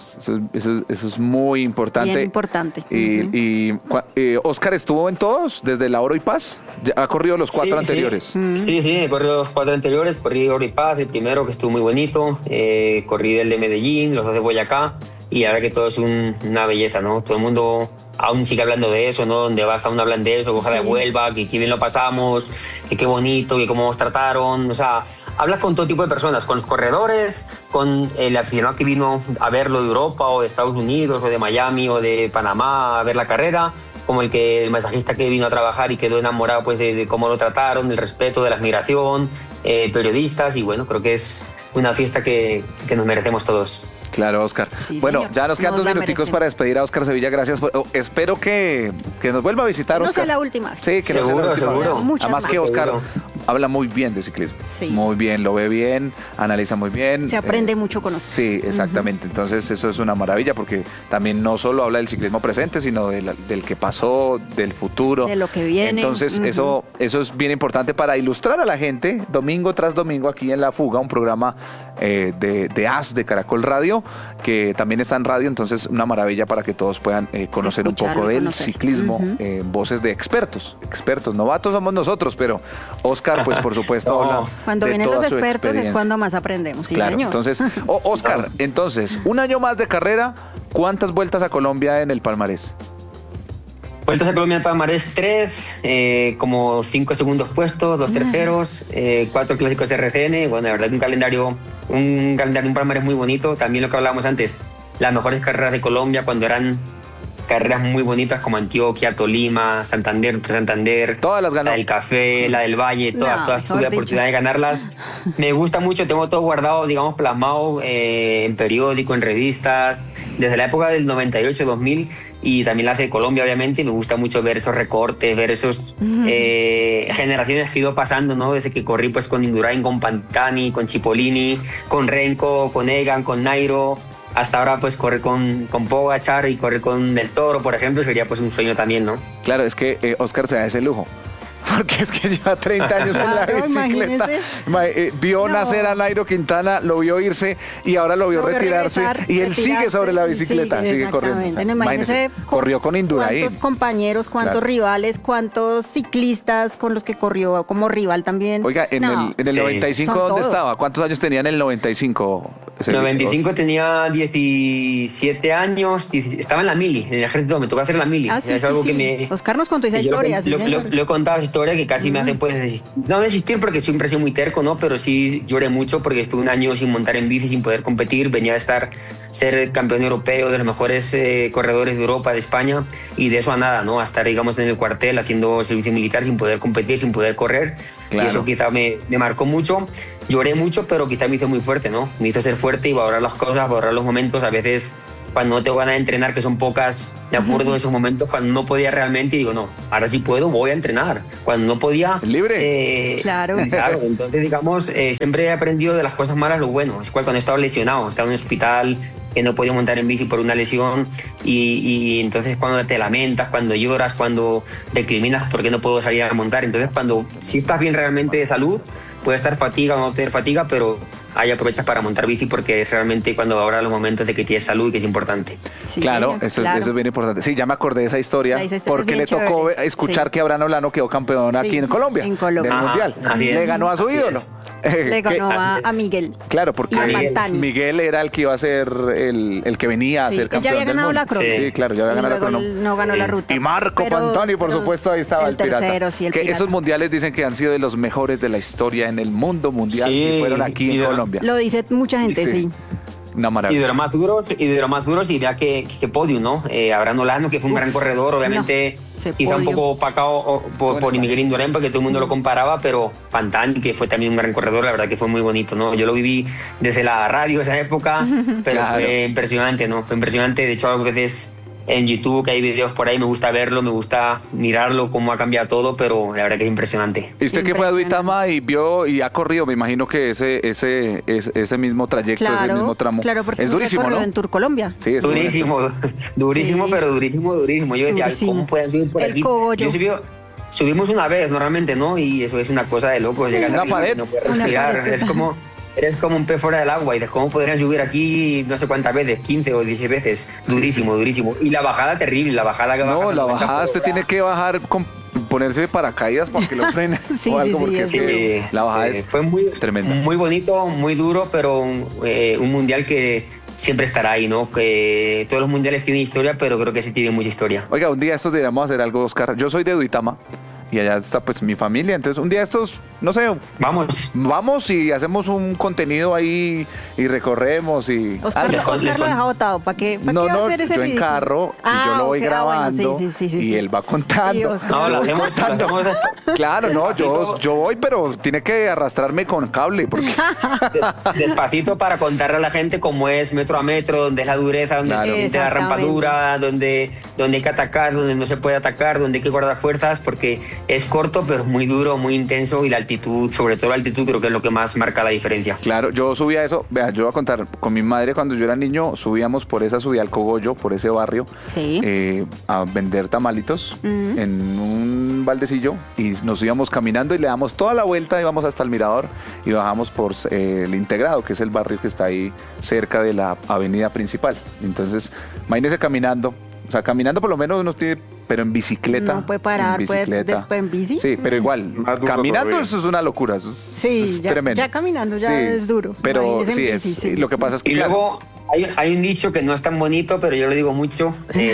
[SPEAKER 1] es muy importante.
[SPEAKER 2] Bien importante.
[SPEAKER 1] Y Oscar estuvo en todos, desde la Oro y Paz. Ya ha corrido los 4 anteriores.
[SPEAKER 3] Sí, he corrido los 4 anteriores, corrí Oro y Paz, el primero que estuvo muy bonito, corrí el de Medellín, los 2 de Boyacá, y ahora que todo es una belleza, ¿no? Todo el mundo aún sigue hablando de eso, ¿no? Donde vas aún hablan de eso, que ojalá vuelva, que bien lo pasamos, que qué bonito, que cómo nos trataron, o sea, hablas con todo tipo de personas, con los corredores, con el aficionado que vino a verlo de Europa o de Estados Unidos o de Miami o de Panamá a ver la carrera, como el masajista que vino a trabajar y quedó enamorado pues de cómo lo trataron, del respeto, de la admiración, periodistas, y bueno, creo que es una fiesta que nos merecemos todos.
[SPEAKER 1] Claro, Oscar.
[SPEAKER 2] Sí,
[SPEAKER 1] bueno,
[SPEAKER 2] señor.
[SPEAKER 1] ya nos quedan
[SPEAKER 2] Nos
[SPEAKER 1] 2
[SPEAKER 2] la
[SPEAKER 1] minuticos
[SPEAKER 2] merecemos.
[SPEAKER 1] para despedir a Oscar Sevilla. Gracias. Espero que nos vuelva a visitar,
[SPEAKER 2] Que no
[SPEAKER 1] Oscar.
[SPEAKER 2] sea la última vez.
[SPEAKER 1] Sí, que no sea la
[SPEAKER 3] Seguro,
[SPEAKER 1] última
[SPEAKER 3] seguro.
[SPEAKER 1] vez.
[SPEAKER 2] Muchas
[SPEAKER 1] Además
[SPEAKER 2] más.
[SPEAKER 1] que Oscar
[SPEAKER 3] Seguro.
[SPEAKER 1] habla muy bien de ciclismo.
[SPEAKER 2] Sí.
[SPEAKER 1] Muy bien, lo ve bien, analiza muy bien.
[SPEAKER 2] Se aprende mucho con Oscar.
[SPEAKER 1] Sí, exactamente. Entonces eso es una maravilla porque también no solo habla del ciclismo presente, sino del que pasó, del futuro.
[SPEAKER 2] De lo que viene.
[SPEAKER 1] Entonces eso es bien importante para ilustrar a la gente domingo tras domingo aquí en La Fuga, un programa de AS de Caracol Radio, que también está en radio, entonces una maravilla para que todos puedan conocer un
[SPEAKER 2] Escucharlo
[SPEAKER 1] poco
[SPEAKER 2] y
[SPEAKER 1] del
[SPEAKER 2] conocer.
[SPEAKER 1] ciclismo, voces de expertos, novatos somos nosotros, pero Oscar pues por supuesto
[SPEAKER 3] No.
[SPEAKER 1] habla
[SPEAKER 2] Cuando
[SPEAKER 1] de
[SPEAKER 2] vienen
[SPEAKER 1] toda
[SPEAKER 2] los
[SPEAKER 1] su
[SPEAKER 2] expertos es
[SPEAKER 1] experiencia.
[SPEAKER 2] cuando más aprendemos. Sí,
[SPEAKER 1] Claro,
[SPEAKER 2] señor.
[SPEAKER 1] entonces, Oscar, entonces, un año más de carrera, ¿cuántas vueltas a Colombia en el palmarés?
[SPEAKER 3] Vueltas a Colombia en palmarés 3, como 5 segundos puestos, 2 terceros, 4 clásicos de RCN. Bueno, de verdad un palmarés muy bonito. También lo que hablábamos antes, las mejores carreras de Colombia cuando eran carreras muy bonitas como Antioquia, Tolima, Santander,
[SPEAKER 1] Todas las ganó.
[SPEAKER 3] la del Café, la del Valle, todas
[SPEAKER 2] mejor
[SPEAKER 3] tuve la
[SPEAKER 2] dicho.
[SPEAKER 3] oportunidad de ganarlas. Me gusta mucho, tengo todo guardado, digamos, plasmado en periódico, en revistas, desde la época del 98-2000 y también las de Colombia, obviamente. Me gusta mucho ver esos recortes, ver esos generaciones que he ido pasando, ¿no? Desde que corrí pues con Indurain, con Pantani, con Cipollini, con Renko, con Egan, con Nairo, hasta ahora pues correr con Pogačar y correr con Del Toro, por ejemplo, sería pues un sueño también, ¿no?
[SPEAKER 1] Claro, es que Oscar se da ese lujo. Porque es que lleva 30 años en la
[SPEAKER 2] Claro,
[SPEAKER 1] bicicleta. Vio
[SPEAKER 2] No.
[SPEAKER 1] nacer a Nairo Quintana, lo vio irse y ahora lo vio retirarse. Y él sigue sobre la bicicleta, sigue corriendo.
[SPEAKER 2] Exactamente. Imagínese
[SPEAKER 1] corrió con Indurain.
[SPEAKER 2] cuántos compañeros, cuántos
[SPEAKER 1] Claro.
[SPEAKER 2] rivales, cuántos ciclistas con los que corrió como rival también.
[SPEAKER 1] Oiga, en
[SPEAKER 2] No.
[SPEAKER 1] el
[SPEAKER 3] Sí.
[SPEAKER 1] 95,
[SPEAKER 2] Son
[SPEAKER 1] ¿dónde
[SPEAKER 2] todos.
[SPEAKER 1] estaba? ¿Cuántos años tenía en el 95,
[SPEAKER 3] 95 tenía 17 años, estaba en la mili, en el ejército, me tocó hacer la mili.
[SPEAKER 2] Ah, sí,
[SPEAKER 3] es
[SPEAKER 2] sí,
[SPEAKER 3] algo
[SPEAKER 2] sí.
[SPEAKER 3] que me...
[SPEAKER 2] Oscar nos contó esa historia.
[SPEAKER 3] Lo he contado esa historia que casi me hace pues no desistir porque siempre he sido muy terco, ¿no? Pero sí lloré mucho porque estuve un año sin montar en bici, sin poder competir. Venía de ser campeón europeo, de los mejores corredores de Europa, de España, y de eso a nada, ¿no? A estar, digamos, en el cuartel haciendo servicio militar sin poder competir, sin poder correr.
[SPEAKER 1] Claro.
[SPEAKER 3] Y eso quizá me marcó mucho. Lloré mucho, pero quizá me hizo muy fuerte, ¿no? Me hizo ser fuerte y valorar las cosas, valorar los momentos. A veces, cuando no tengo ganas de entrenar, que son pocas, me acuerdo de esos momentos cuando no podía realmente y digo, no, ahora sí puedo, voy a entrenar. Cuando no podía...
[SPEAKER 1] Libre.
[SPEAKER 2] Claro.
[SPEAKER 3] Claro, entonces, digamos, siempre he aprendido de las cosas malas lo bueno. Es cuando estaba lesionado, estaba en un hospital, que no podía montar en bici por una lesión y entonces cuando te lamentas, cuando lloras, cuando recriminas porque no puedo salir a montar. Entonces, cuando si estás bien realmente de salud, puede estar fatiga o no tener fatiga, pero ahí aprovechas para montar bici porque es realmente cuando habrá los momentos de que tienes salud, que es importante.
[SPEAKER 2] Sí,
[SPEAKER 1] Claro,
[SPEAKER 2] señor,
[SPEAKER 1] eso
[SPEAKER 2] claro.
[SPEAKER 1] es bien importante. Sí, ya me acordé de esa historia,
[SPEAKER 2] Esa historia
[SPEAKER 1] porque
[SPEAKER 2] es
[SPEAKER 1] le
[SPEAKER 2] bien
[SPEAKER 1] tocó
[SPEAKER 2] chévere.
[SPEAKER 1] escuchar
[SPEAKER 2] Sí.
[SPEAKER 1] que Abraham Olano quedó campeón
[SPEAKER 2] Sí,
[SPEAKER 1] aquí en Colombia,
[SPEAKER 2] en Colombia.
[SPEAKER 1] del
[SPEAKER 3] Ajá,
[SPEAKER 1] Mundial.
[SPEAKER 3] así
[SPEAKER 1] Le
[SPEAKER 3] es,
[SPEAKER 1] ganó a su
[SPEAKER 3] así
[SPEAKER 1] ídolo.
[SPEAKER 3] es.
[SPEAKER 2] Le ganó
[SPEAKER 3] Así
[SPEAKER 2] a
[SPEAKER 3] es.
[SPEAKER 2] Miguel.
[SPEAKER 1] Claro, porque
[SPEAKER 2] Y a
[SPEAKER 3] Miguel.
[SPEAKER 2] Pantani.
[SPEAKER 1] Miguel era el que iba a ser el que venía a
[SPEAKER 2] Sí,
[SPEAKER 1] ser
[SPEAKER 2] él ya
[SPEAKER 1] campeón
[SPEAKER 2] había
[SPEAKER 1] del
[SPEAKER 2] ganado
[SPEAKER 1] mundo.
[SPEAKER 2] la crono.
[SPEAKER 1] Sí, claro, ya había
[SPEAKER 2] Y
[SPEAKER 1] ganado la
[SPEAKER 2] luego
[SPEAKER 1] crono.
[SPEAKER 2] él no ganó la ruta.
[SPEAKER 1] Y Marco
[SPEAKER 2] Pero-
[SPEAKER 1] Pantani, por
[SPEAKER 2] pero
[SPEAKER 1] supuesto, ahí estaba el pirata.
[SPEAKER 2] tercero, sí, el
[SPEAKER 1] que
[SPEAKER 2] pirata.
[SPEAKER 1] esos mundiales dicen que han sido de los mejores de la historia en el mundo mundial
[SPEAKER 3] Sí,
[SPEAKER 1] y fueron aquí
[SPEAKER 3] y
[SPEAKER 1] en
[SPEAKER 3] de-
[SPEAKER 1] Colombia.
[SPEAKER 2] Lo dice mucha gente,
[SPEAKER 1] Sí.
[SPEAKER 2] sí.
[SPEAKER 1] Una
[SPEAKER 3] Y
[SPEAKER 1] maravilla.
[SPEAKER 3] de los más duros, y vea que podium, ¿no? Abraham Olano, que fue un gran corredor, obviamente,
[SPEAKER 2] no, ese
[SPEAKER 3] quizá un
[SPEAKER 2] podio.
[SPEAKER 3] poco opacado por Miguel Indurain, porque todo el mundo lo comparaba, pero Pantani, que fue también un gran corredor, la verdad que fue muy bonito, ¿no? Yo lo viví desde la radio esa época, pero
[SPEAKER 1] Claro.
[SPEAKER 3] fue impresionante, ¿no? Fue impresionante, de hecho, a veces en YouTube, que hay videos por ahí, me gusta verlo, me gusta mirarlo, cómo ha cambiado todo, pero la verdad que es impresionante.
[SPEAKER 1] Y usted que fue a
[SPEAKER 2] Impresionante.
[SPEAKER 1] Duitama y vio y ha corrido, me imagino que ese mismo trayecto, ese mismo tramo.
[SPEAKER 2] Claro, porque
[SPEAKER 1] es durísimo,
[SPEAKER 2] recorrió
[SPEAKER 1] ¿no?
[SPEAKER 2] en Tour Colombia.
[SPEAKER 1] Sí, es
[SPEAKER 3] Durísimo, durísimo,
[SPEAKER 2] Sí.
[SPEAKER 3] pero durísimo. Yo decía,
[SPEAKER 2] Durísimo.
[SPEAKER 3] ¿cómo pueden subir por
[SPEAKER 2] El
[SPEAKER 3] aquí?
[SPEAKER 2] cogollo.
[SPEAKER 3] Subimos una vez normalmente, ¿no? Y eso es una cosa de locos. Llegas
[SPEAKER 1] Una
[SPEAKER 3] arriba y
[SPEAKER 1] pared.
[SPEAKER 3] no puedes
[SPEAKER 2] Una
[SPEAKER 3] respirar.
[SPEAKER 2] pared,
[SPEAKER 3] Eres como un pez fuera del agua y de cómo podrían subir aquí no sé cuántas veces, 15 o 16 veces. Durísimo. Y la bajada terrible, la bajada que
[SPEAKER 1] No,
[SPEAKER 3] bajas
[SPEAKER 1] la
[SPEAKER 3] 90
[SPEAKER 1] bajada
[SPEAKER 3] por
[SPEAKER 1] usted
[SPEAKER 3] hora.
[SPEAKER 1] tiene que bajar con ponerse de paracaídas para que lo frene
[SPEAKER 2] Sí,
[SPEAKER 1] o algo
[SPEAKER 2] sí, sí,
[SPEAKER 1] porque
[SPEAKER 2] es
[SPEAKER 1] es que
[SPEAKER 3] Sí,
[SPEAKER 1] la bajada
[SPEAKER 3] sí,
[SPEAKER 1] es
[SPEAKER 3] fue muy
[SPEAKER 1] tremenda.
[SPEAKER 3] muy bonito, muy duro, pero un mundial que siempre estará ahí, ¿no? Que todos los mundiales tienen historia, pero creo que sí tiene mucha historia.
[SPEAKER 1] Oiga, un día estos deberíamos hacer algo, Oscar. Yo soy de Duitama y allá está pues mi familia, entonces un día estos, no sé, vamos y hacemos un contenido ahí y recorremos y
[SPEAKER 2] Oscar,
[SPEAKER 3] les con-
[SPEAKER 2] Oscar
[SPEAKER 3] les
[SPEAKER 2] lo
[SPEAKER 3] con-
[SPEAKER 2] deja botado. ¿Para qué,
[SPEAKER 1] no,
[SPEAKER 2] qué va a
[SPEAKER 1] no,
[SPEAKER 2] hacer ese
[SPEAKER 1] yo en
[SPEAKER 2] ridículo?
[SPEAKER 1] carro y yo lo voy
[SPEAKER 2] ok, bueno,
[SPEAKER 1] grabando
[SPEAKER 2] sí,
[SPEAKER 1] y él va contando.
[SPEAKER 2] Y Oscar-
[SPEAKER 3] No, lo
[SPEAKER 1] Yo voy
[SPEAKER 3] hacemos,
[SPEAKER 1] contando. Claro, no,
[SPEAKER 3] Despacito.
[SPEAKER 1] yo voy, pero tiene que arrastrarme con cable porque
[SPEAKER 3] despacito para contarle a la gente cómo es metro a metro, dónde es la dureza, dónde
[SPEAKER 1] Claro.
[SPEAKER 3] se siente la rampa
[SPEAKER 2] Exactamente.
[SPEAKER 3] dura, dónde hay que atacar, dónde no se puede atacar, dónde hay que guardar fuerzas, porque es corto pero muy duro, muy intenso y la altitud, sobre todo la altitud, creo que es lo que más marca la diferencia.
[SPEAKER 1] Claro, yo subía eso, vea, yo voy a contar, con mi madre cuando yo era niño subíamos por esa subida al Cogollo, por ese barrio,
[SPEAKER 2] Sí.
[SPEAKER 1] a vender tamalitos
[SPEAKER 2] Ujú.
[SPEAKER 1] en un baldecillo y nos íbamos caminando y le damos toda la vuelta, íbamos hasta el mirador y bajamos por el Integrado, que es el barrio que está ahí cerca de la avenida principal. Entonces, imagínese caminando, o sea, caminando por lo menos uno tiene, pero en bicicleta.
[SPEAKER 2] No puede parar,
[SPEAKER 1] en
[SPEAKER 2] puede
[SPEAKER 1] bicicleta.
[SPEAKER 2] después en bici.
[SPEAKER 1] Sí, pero igual,
[SPEAKER 4] Más duro
[SPEAKER 1] caminando
[SPEAKER 4] todavía.
[SPEAKER 1] eso es una locura, eso es,
[SPEAKER 2] Sí,
[SPEAKER 1] eso es
[SPEAKER 2] ya,
[SPEAKER 1] tremendo.
[SPEAKER 2] ya caminando ya
[SPEAKER 1] Sí,
[SPEAKER 2] es duro.
[SPEAKER 1] Pero
[SPEAKER 2] Imagínese en
[SPEAKER 1] sí,
[SPEAKER 2] bici, sí.
[SPEAKER 1] lo que pasa es que
[SPEAKER 3] Y
[SPEAKER 1] claro,
[SPEAKER 3] luego hay un dicho que no es tan bonito, pero yo lo digo mucho.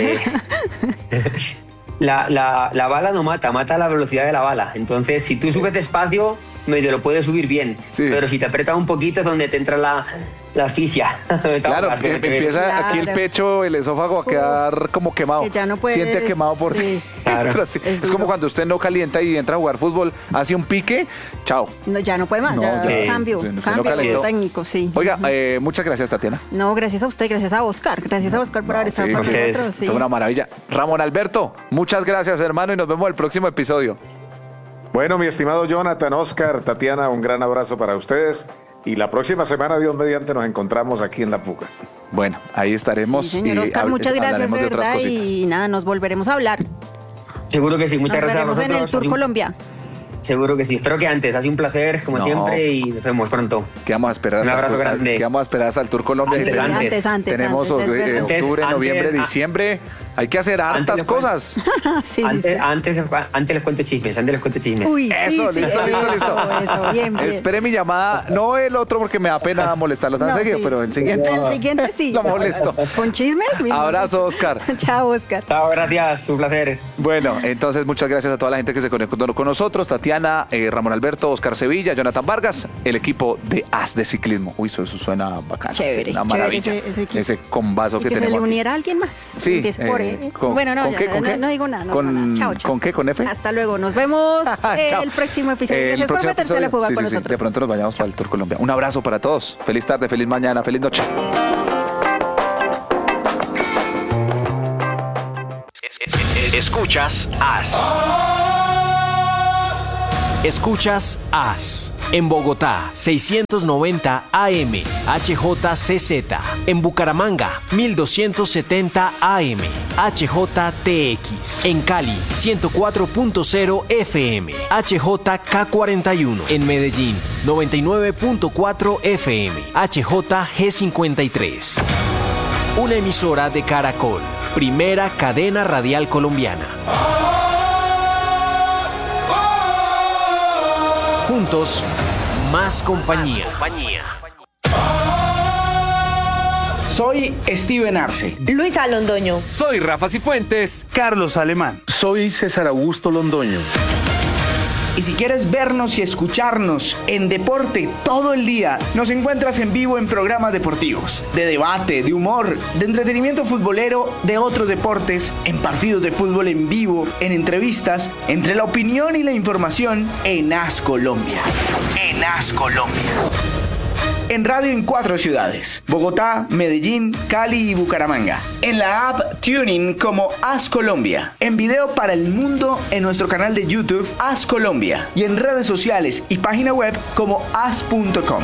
[SPEAKER 3] La bala no mata la velocidad de la bala. Entonces, si tú subes despacio, medio lo puedes subir bien.
[SPEAKER 1] Sí.
[SPEAKER 3] Pero si te apretas un poquito es donde te entra la asfia.
[SPEAKER 1] claro, que empieza aquí el
[SPEAKER 2] Claro.
[SPEAKER 1] pecho, el esófago a quedar como quemado.
[SPEAKER 2] Que ya no puedes,
[SPEAKER 1] Siente quemado por
[SPEAKER 2] sí.
[SPEAKER 3] Claro.
[SPEAKER 1] Pero sí,
[SPEAKER 2] Es
[SPEAKER 1] es como
[SPEAKER 2] duro.
[SPEAKER 1] cuando usted no calienta y entra a jugar fútbol, hace un pique, chao.
[SPEAKER 2] No, ya no puede más,
[SPEAKER 1] No,
[SPEAKER 2] ya
[SPEAKER 3] sí.
[SPEAKER 2] cambio,
[SPEAKER 1] Sí, usted no
[SPEAKER 2] cambio
[SPEAKER 1] calentó.
[SPEAKER 2] técnico, sí.
[SPEAKER 1] Oiga, muchas gracias, Tatiana.
[SPEAKER 2] No, gracias a usted, gracias a Oscar, gracias a Oscar por haber estado
[SPEAKER 1] Sí,
[SPEAKER 2] con
[SPEAKER 3] ustedes.
[SPEAKER 2] nosotros. Sí.
[SPEAKER 1] Es una maravilla. Ramón Alberto, muchas gracias, hermano, y nos vemos el próximo episodio.
[SPEAKER 4] Bueno, mi estimado Jonathan, Oscar, Tatiana, un gran abrazo para ustedes. Y la próxima semana, Dios mediante, nos encontramos aquí en La Fuga.
[SPEAKER 1] Bueno, ahí estaremos.
[SPEAKER 2] Sí, señor
[SPEAKER 1] y
[SPEAKER 2] Oscar, muchas gracias
[SPEAKER 1] hablaremos
[SPEAKER 2] de
[SPEAKER 1] de otras
[SPEAKER 2] verdad
[SPEAKER 1] cositas.
[SPEAKER 2] y nada, nos volveremos a hablar.
[SPEAKER 3] Seguro que sí. Muchas
[SPEAKER 2] Nos
[SPEAKER 3] gracias a
[SPEAKER 2] veremos en el
[SPEAKER 3] vosotros.
[SPEAKER 2] Tour Colombia.
[SPEAKER 3] Seguro que sí. Espero que antes. Ha sido un placer, como siempre, y nos vemos pronto.
[SPEAKER 1] ¿Qué vamos a esperar?
[SPEAKER 3] Un abrazo grande.
[SPEAKER 1] ¿Qué vamos a esperar hasta el Tour Colombia?
[SPEAKER 3] Antes.
[SPEAKER 1] Tenemos octubre, noviembre, diciembre. Hay que hacer hartas cosas.
[SPEAKER 3] Antes les cuento chismes.
[SPEAKER 2] Uy,
[SPEAKER 1] eso,
[SPEAKER 2] sí,
[SPEAKER 1] listo.
[SPEAKER 2] Eso, bien.
[SPEAKER 1] Espere mi llamada, no el otro porque me da pena molestarlo tan seguido, pero el siguiente.
[SPEAKER 2] El siguiente sí.
[SPEAKER 1] Lo molesto.
[SPEAKER 2] ¿Con chismes?
[SPEAKER 1] Abrazo, Oscar.
[SPEAKER 2] Chao, Oscar.
[SPEAKER 3] Chao, gracias. Un placer.
[SPEAKER 1] Bueno, entonces muchas gracias a toda la gente que se conectó con nosotros. Tatiana, Ramón Alberto, Oscar Sevilla, Jonathan Vargas, el equipo de AS de ciclismo. Uy, eso suena bacano.
[SPEAKER 2] Chévere.
[SPEAKER 1] Una maravilla.
[SPEAKER 2] Ese
[SPEAKER 1] combazo que
[SPEAKER 2] se
[SPEAKER 1] tenemos.
[SPEAKER 2] le uniera a alguien más.
[SPEAKER 1] Sí.
[SPEAKER 2] Bueno, no, no digo nada. Chao.
[SPEAKER 1] ¿Con qué? ¿Con F?
[SPEAKER 2] Hasta luego. Nos vemos el próximo episodio. Gracias por meterse a la fuga con nosotros.
[SPEAKER 1] De pronto nos vayamos para el Tour Colombia. Un abrazo para todos. Feliz tarde, feliz mañana, feliz noche.
[SPEAKER 5] Escuchas AS. Escuchas AS. En Bogotá, 690 AM, HJCZ. En Bucaramanga, 1270 AM, HJTX. En Cali, 104.0 FM, HJK41. En Medellín, 99.4 FM, HJG53. Una emisora de Caracol, primera cadena radial colombiana. Juntos, más compañía.
[SPEAKER 6] Soy Steven Arce.
[SPEAKER 7] Luisa Londoño.
[SPEAKER 8] Soy Rafa Cifuentes.
[SPEAKER 6] Carlos Alemán.
[SPEAKER 9] Soy César Augusto Londoño.
[SPEAKER 6] Y si quieres vernos y escucharnos en deporte todo el día, nos encuentras en vivo en programas deportivos, de debate, de humor, de entretenimiento futbolero, de otros deportes, en partidos de fútbol en vivo, en entrevistas, entre la opinión y la información, en AS Colombia. En AS Colombia. En radio en 4 ciudades: Bogotá, Medellín, Cali y Bucaramanga. En la app TuneIn como AS Colombia. En video para el mundo en nuestro canal de YouTube AS Colombia. Y en redes sociales y página web como as.com.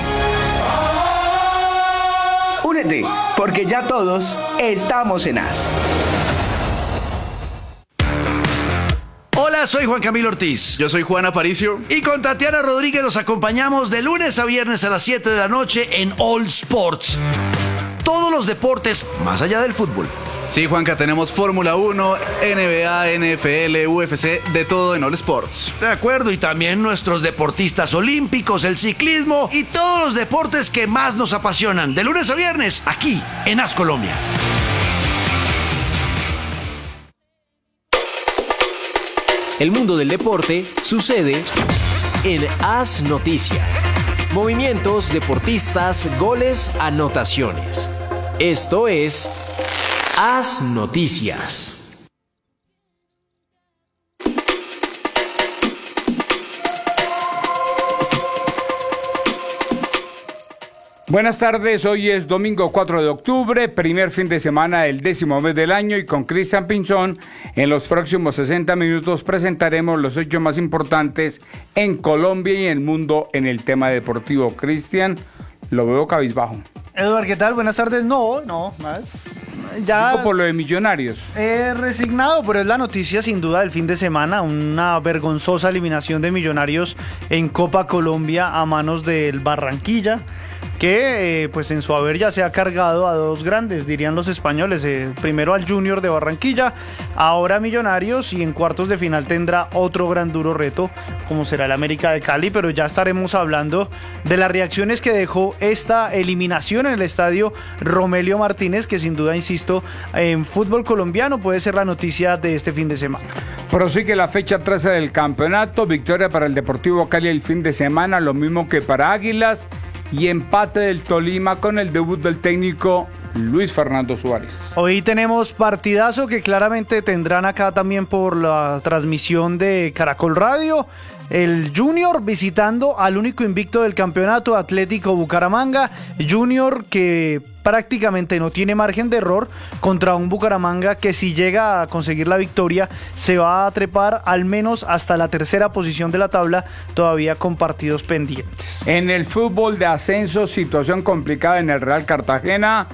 [SPEAKER 6] Únete, porque ya todos estamos en AS.
[SPEAKER 10] Hola, soy Juan Camilo Ortiz.
[SPEAKER 9] Yo soy Juan Aparicio.
[SPEAKER 10] Y con Tatiana Rodríguez los acompañamos de lunes a viernes a las 7 de la noche en All Sports. Todos los deportes más allá del fútbol.
[SPEAKER 9] Sí, Juanca, tenemos Fórmula 1, NBA, NFL, UFC, de todo en All Sports.
[SPEAKER 10] De acuerdo, y también nuestros deportistas olímpicos, el ciclismo y todos los deportes que más nos apasionan. De lunes a viernes, aquí en AS Colombia.
[SPEAKER 5] El mundo del deporte sucede en AS Noticias. Movimientos, deportistas, goles, anotaciones. Esto es AS Noticias.
[SPEAKER 11] Buenas tardes, hoy es domingo 4 de octubre, primer fin de semana del 10º mes del año, y con Cristian Pinzón en los próximos 60 minutos presentaremos los hechos más importantes en Colombia y en el mundo en el tema deportivo. Cristian, lo veo cabizbajo.
[SPEAKER 12] Eduardo, ¿qué tal? Buenas tardes. No, más. Ya
[SPEAKER 11] por lo de Millonarios.
[SPEAKER 12] Resignado, pero es la noticia sin duda del fin de semana. Una vergonzosa eliminación de Millonarios en Copa Colombia a manos del Barranquilla, que pues en su haber ya se ha cargado a dos grandes, dirían los españoles. Primero al Junior de Barranquilla, ahora Millonarios, y en cuartos de final tendrá otro gran duro reto, como será el América de Cali. Pero ya estaremos hablando de las reacciones que dejó esta eliminación en el estadio Romelio Martínez, que sin duda, insisto, en fútbol colombiano puede ser la noticia de este fin de semana.
[SPEAKER 11] Prosigue la fecha 13 del campeonato, victoria para el Deportivo Cali el fin de semana, lo mismo que para Águilas, y empate del Tolima con el debut del técnico Luis Fernando Suárez.
[SPEAKER 12] Hoy tenemos partidazo que claramente tendrán acá también por la transmisión de Caracol Radio. El Junior visitando al único invicto del campeonato, Atlético Bucaramanga. Junior que prácticamente no tiene margen de error contra un Bucaramanga que, si llega a conseguir la victoria, se va a trepar al menos hasta la tercera posición de la tabla, todavía con partidos pendientes.
[SPEAKER 11] En el fútbol de ascenso, situación complicada en el Real Cartagena.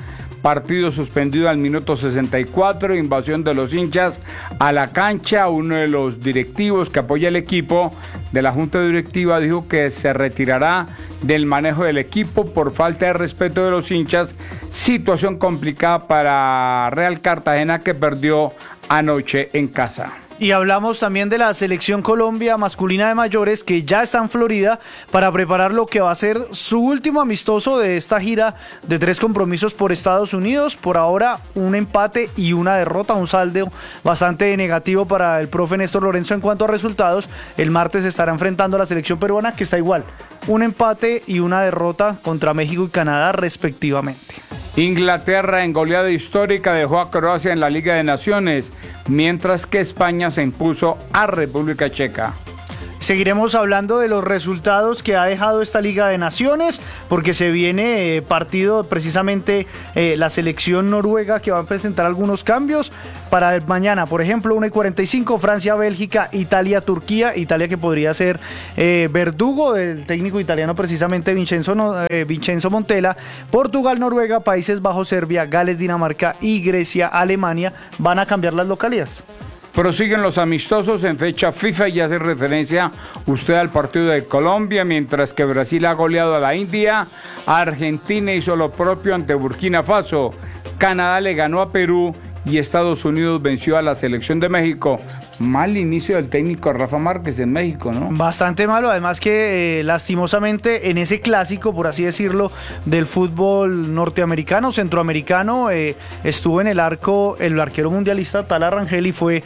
[SPEAKER 11] partido suspendido al minuto 64, invasión de los hinchas a la cancha. Uno de los directivos que apoya el equipo de la Junta Directiva dijo que se retirará del manejo del equipo por falta de respeto de los hinchas. Situación complicada para Real Cartagena, que perdió anoche en casa.
[SPEAKER 12] Y hablamos también de la selección Colombia masculina de mayores, que ya está en Florida para preparar lo que va a ser su último amistoso de esta gira de 3 compromisos por Estados Unidos. Por ahora, un empate y una derrota, un saldo bastante negativo para el profe Néstor Lorenzo en cuanto a resultados. El martes estará enfrentando a la selección peruana, que está igual, un empate y una derrota contra México y Canadá respectivamente.
[SPEAKER 11] Inglaterra, en goleada histórica, dejó a Croacia en la Liga de Naciones, mientras que España se impuso a República Checa.
[SPEAKER 12] Seguiremos hablando de los resultados que ha dejado esta Liga de Naciones, porque se viene partido precisamente la selección noruega, que va a presentar algunos cambios para mañana. Por ejemplo, 1:45, Francia-Bélgica, Italia-Turquía. Italia, que podría ser verdugo del técnico italiano precisamente Vincenzo Montella. Portugal-Noruega, Países Bajos-Serbia, Gales-Dinamarca y Grecia-Alemania van a cambiar las localidades.
[SPEAKER 11] Prosiguen los amistosos en fecha FIFA y hace referencia usted al partido de Colombia, mientras que Brasil ha goleado a la India. Argentina hizo lo propio ante Burkina Faso. Canadá le ganó a Perú y Estados Unidos venció a la selección de México. Mal inicio del técnico Rafa Márquez en México, ¿no?
[SPEAKER 12] Bastante malo, además que lastimosamente en ese clásico, por así decirlo, del fútbol norteamericano, centroamericano, estuvo en el arco el arquero mundialista Tala Rangel, y fue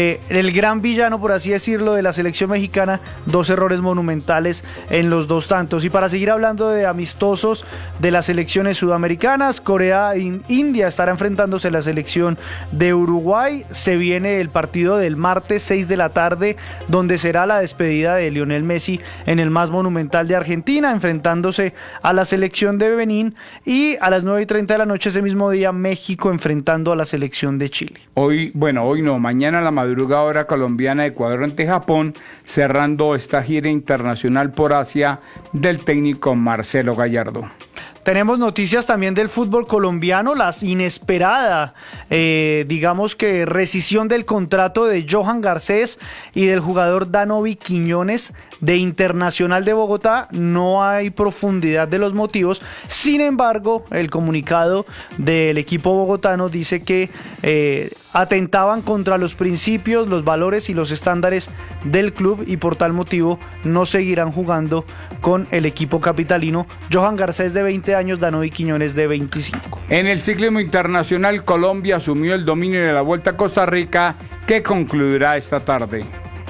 [SPEAKER 12] el gran villano, por así decirlo, de la selección mexicana. 2 errores monumentales en los 2 tantos. Y para seguir hablando de amistosos de las selecciones sudamericanas, Corea e India estará enfrentándose a la selección de Uruguay. Se viene el partido del martes 6 de la tarde, donde será la despedida de Lionel Messi en el más monumental de Argentina, enfrentándose a la selección de Benín. Y a las 9:30 de la noche ese mismo día, México enfrentando a la selección de Chile.
[SPEAKER 11] Hoy no, mañana a la madrugada hora colombiana, Ecuador ante Japón, cerrando esta gira internacional por Asia del técnico Marcelo Gallardo.
[SPEAKER 12] Tenemos noticias también del fútbol colombiano, la inesperada, digamos que rescisión del contrato de Johan Garcés y del jugador Danovi Quiñones de Internacional de Bogotá. No hay profundidad de los motivos, sin embargo, el comunicado del equipo bogotano dice que atentaban contra los principios, los valores y los estándares del club, y por tal motivo no seguirán jugando con el equipo capitalino. Johan Garcés, de 20 años, Danovi Quiñones, de 25.
[SPEAKER 11] En el ciclismo internacional, Colombia asumió el dominio de la Vuelta a Costa Rica, que concluirá esta tarde.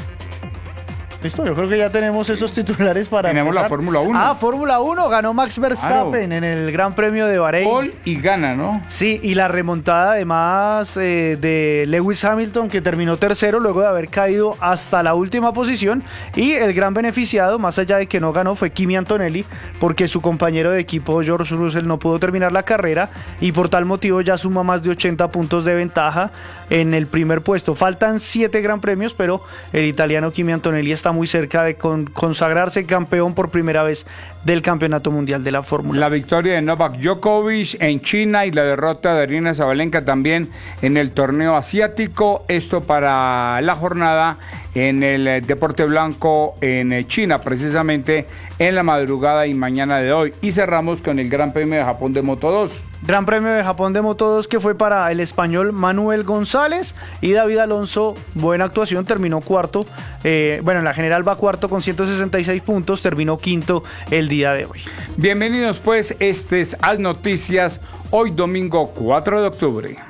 [SPEAKER 12] Listo, yo creo que ya tenemos esos titulares para
[SPEAKER 11] Tenemos
[SPEAKER 12] empezar.
[SPEAKER 11] La Fórmula 1.
[SPEAKER 12] Fórmula 1, ganó Max Verstappen en el Gran Premio de Bahrein.
[SPEAKER 11] Gol y gana, ¿no?
[SPEAKER 12] Sí, y la remontada además de Lewis Hamilton, que terminó tercero luego de haber caído hasta la última posición. Y el gran beneficiado, más allá de que no ganó, fue Kimi Antonelli, porque su compañero de equipo George Russell no pudo terminar la carrera, y por tal motivo ya suma más de 80 puntos de ventaja en el primer puesto. Faltan 7 gran premios, pero el italiano Kimi Antonelli está muy cerca de consagrarse campeón por primera vez del Campeonato Mundial de la Fórmula.
[SPEAKER 11] La victoria de Novak Djokovic en China y la derrota de Aryna Sabalenka también en el torneo asiático. Esto para la jornada en el deporte blanco en China, precisamente en la madrugada y mañana de hoy. Y cerramos con el Gran Premio de Japón de Moto 2.
[SPEAKER 12] Gran Premio de Japón de Moto 2, que fue para el español Manuel González, y David Alonso, buena actuación, terminó cuarto. En la general va cuarto con 166 puntos, terminó quinto el día de hoy.
[SPEAKER 11] Bienvenidos pues, este es Al Noticias, hoy domingo 4 de octubre.